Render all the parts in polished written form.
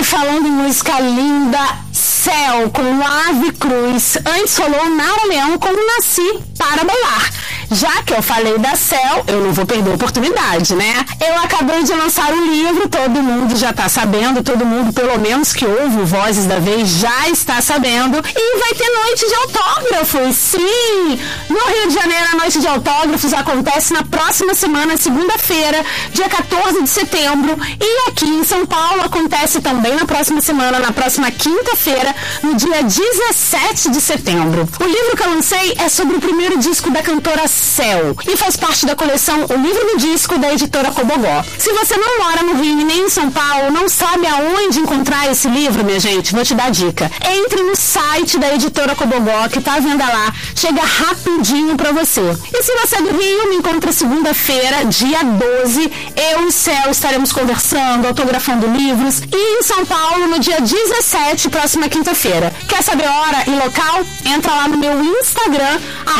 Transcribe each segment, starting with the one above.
falando em música linda, Céu com Ave Cruz. Antes rolou Nara Leão com Nasci para Bailar. Já que eu falei da Céu, eu não vou perder a oportunidade, né? Eu acabei de lançar um livro, todo mundo já tá sabendo, todo mundo, pelo menos que ouve o Vozes da Vez, já está sabendo. E vai ter noite de autógrafos, sim! No Rio de Janeiro, a noite de autógrafos acontece na próxima semana, segunda-feira, dia 14 de setembro. E aqui em São Paulo acontece também na próxima semana, na próxima quinta-feira, no dia 17 de setembro. O livro que eu lancei é sobre o primeiro disco da cantora Céu e faz parte da coleção O Livro do Disco da editora Cobogó. Se você não mora no Rio e nem em São Paulo, não sabe aonde encontrar esse livro, minha gente, vou te dar dica. Entre no site da editora Cobogó, que tá à venda lá, chega rapidinho pra você. E se você é do Rio, me encontra segunda-feira, dia 12, eu e Céu estaremos conversando, autografando livros, e em São Paulo no dia 17, próxima quinta-feira. Quer saber hora e local? Entra lá no meu Instagram,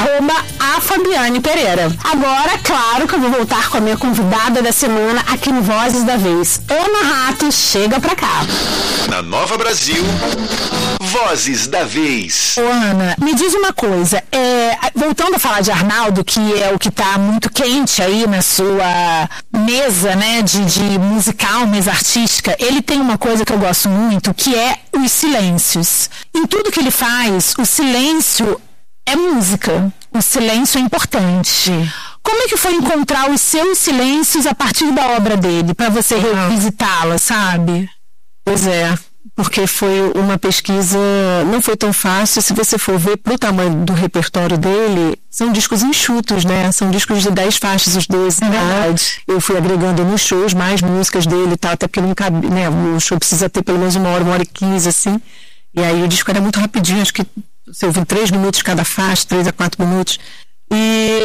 @afabianepereira. Agora, claro que eu vou voltar com a minha convidada da semana aqui no Vozes da Vez. Ana Rato, chega pra cá. Na Nova Brasil, Vozes da Vez. Ô, Ana, me diz uma coisa, voltando a falar de Arnaldo, que é o que tá muito quente aí na sua mesa, né, de musical, mesa artística, ele tem uma coisa que eu gosto muito, que é os silêncios. Em tudo que ele faz, o silêncio é música. O silêncio é importante. Como é que foi encontrar os seus silêncios a partir da obra dele, para você revisitá-la, sabe? Pois é, porque foi uma pesquisa, não foi tão fácil. Se você for ver pro tamanho do repertório dele, são discos enxutos, né? São discos de 10 faixas, os 12. Eu fui agregando nos shows mais músicas dele e tal, até porque não cabe, né? O show precisa ter pelo menos 1h e 15, assim. E aí o disco era muito rapidinho, acho que você ouviu 3 minutos cada faixa, 3 a 4 minutos. E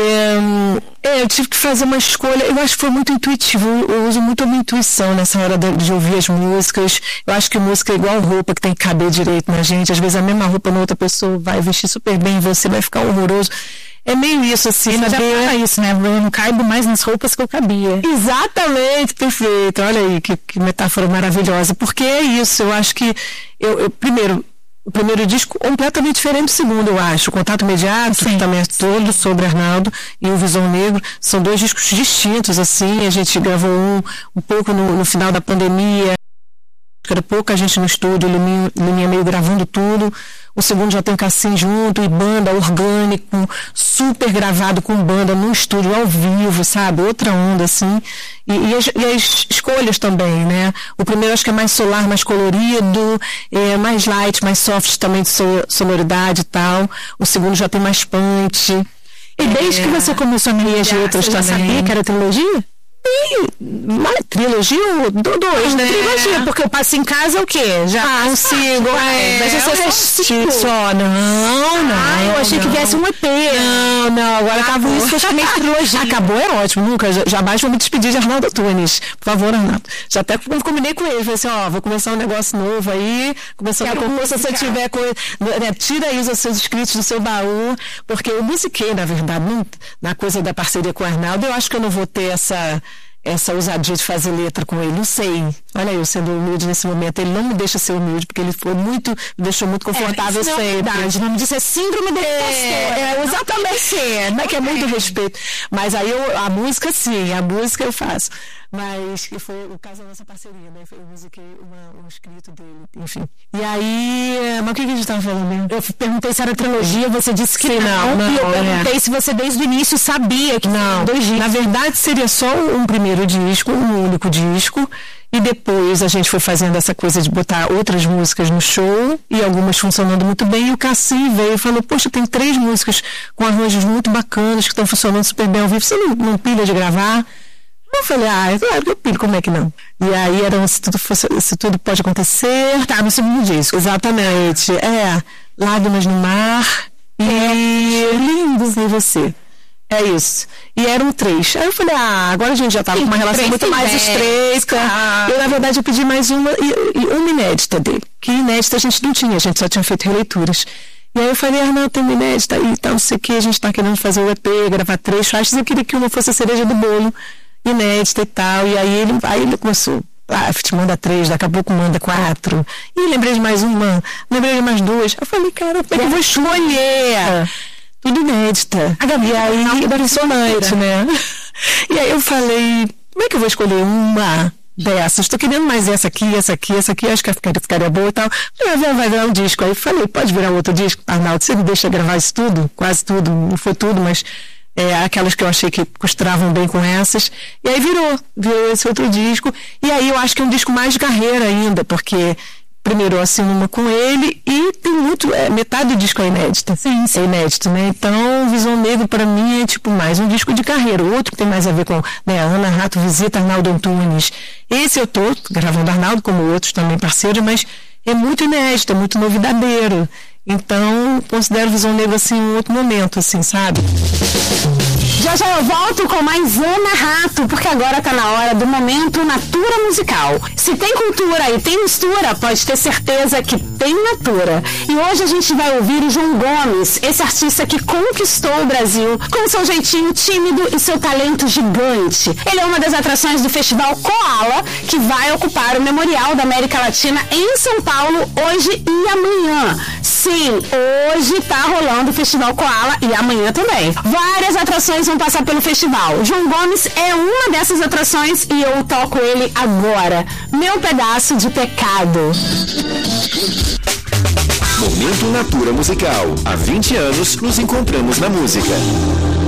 eu tive que fazer uma escolha. Eu acho que foi muito intuitivo. Eu uso muito a minha intuição nessa hora de ouvir as músicas. Eu acho que música é igual roupa, que tem que caber direito na gente. Às vezes a mesma roupa na outra pessoa vai vestir super bem e você vai ficar horroroso. É meio isso, assim. Mas já fala isso, né? Eu não caibo mais nas roupas que eu cabia. Exatamente, perfeito. Olha aí, que metáfora maravilhosa. Porque é isso, eu acho que primeiro, o primeiro disco completamente diferente do segundo, eu acho. O Contato Imediato, que também é todo sobre Arnaldo, e o Visão Negro, são 2 discos distintos, assim. A gente gravou um pouco no final da pandemia, era pouca gente no estúdio, Liminha meio gravando tudo. O segundo já tem Cassim junto, e banda, orgânico, super gravado com banda no estúdio, ao vivo, sabe? Outra onda, assim. E as escolhas também, né? O primeiro acho que é mais solar, mais colorido, mais light, mais soft também de sonoridade e tal. O segundo já tem mais punch. E desde que você começou a me reagir outras também, já sabia que era trilogia? Uma trilogia ou 2, né? Trilogia, porque eu passo em casa é o quê? Já consigo. Mas você só. Não. Eu achei que viesse um EP. Não, agora acabou. Isso que eu chamei de trilogia. Acabou, é ótimo. Nunca, jamais vou me despedir de Arnaldo Tunes. Por favor, Arnaldo. Já até combinei com ele. Falei assim, vou começar um negócio novo aí. Começando com você, se você tiver coisa. Né, tira aí os seus escritos do seu baú. Porque eu musiquei, na verdade, na coisa da parceria com o Arnaldo. Eu acho que eu não vou ter essa ousadia de fazer letra com ele, não sei. Olha eu sendo humilde nesse momento, ele não me deixa ser humilde, porque ele me deixou muito confortável sempre. O nome disso é síndrome do impostor. Exatamente, né, que é muito respeito. Mas aí a música sim, a música eu faço. Mas que foi o caso da nossa parceria, né? Eu musiquei um escrito dele, enfim. E aí, mas o que a gente estava falando mesmo? Eu perguntei se era trilogia, você disse que não. E eu perguntei se você desde o início sabia que não. 2 discos. Na verdade, seria só um primeiro disco, um único disco. E depois a gente foi fazendo essa coisa de botar outras músicas no show, e algumas funcionando muito bem, e o Cassim veio e falou, poxa, tem 3 músicas com arranjos muito bacanas, que estão funcionando super bem ao vivo, você não pilha de gravar? Eu falei, eu pilho, como é que não? E aí era se tudo pode acontecer, tá no segundo disco. Exatamente, Lágrimas no Mar e Lindos em Você. É isso. E eram 3. Aí eu falei, agora a gente já tava com uma relação muito mais estreita. Eu, na verdade, eu pedi mais uma inédita dele. Que inédita a gente não tinha, a gente só tinha feito releituras. E aí eu falei, Arnaldo, tem uma inédita aí, tal, não sei o que, a gente tá querendo fazer o EP, gravar 3 faixas, eu queria que uma fosse a cereja do bolo, inédita e tal. E aí ele começou, te manda 3, daqui a pouco manda 4. E lembrei de mais uma, lembrei de mais 2. Eu falei, cara, como é que eu vou escolher? Tudo inédita. E aí, impressionante, né? E aí eu falei, como é que eu vou escolher uma dessas? Estou querendo mais essa aqui, acho que ficaria boa e tal. Vai virar um disco. Aí falei, pode virar outro disco? Arnaldo, você me deixa gravar isso tudo? Quase tudo, não foi tudo, mas aquelas que eu achei que costuravam bem com essas. E aí virou esse outro disco. E aí eu acho que é um disco mais de carreira ainda, porque primeiro eu assino uma com ele e tem muito, metade do disco é inédita. Sim. É inédito, né? Então, Visão Negro pra mim é tipo mais um disco de carreira. O outro que tem mais a ver com, né, Ana Rato visita Arnaldo Antunes. Esse eu tô gravando Arnaldo, como outros também parceiros, mas é muito inédito, é muito novidadeiro. Então, considero Visão Negra assim um outro momento, assim, sabe? Já eu volto com mais Ana Rato, porque agora tá na hora do momento Natura Musical. Se tem cultura e tem mistura, pode ter certeza que tem Natura. E hoje a gente vai ouvir o João Gomes, esse artista que conquistou o Brasil com seu jeitinho tímido e seu talento gigante. Ele é uma das atrações do Festival Koala, que vai ocupar o Memorial da América Latina em São Paulo hoje e amanhã. Sim, hoje tá rolando o Festival Koala e amanhã também. Várias atrações vão passar pelo festival. João Gomes é uma dessas atrações e eu toco ele agora. Meu Pedaço de Pecado. Momento Natura Musical. Há 20 anos nos encontramos na música.